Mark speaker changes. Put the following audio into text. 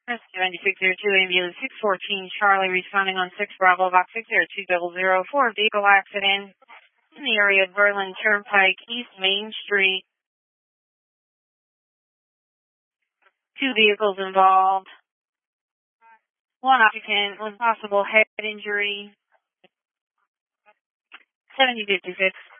Speaker 1: Rescue 9602 ambulance 614 Charlie responding on 6 Bravo Box 60200 for a vehicle accident in the area of Berlin Turnpike, East Main Street. 2 vehicles involved. 1 occupant with possible head injury. 7056.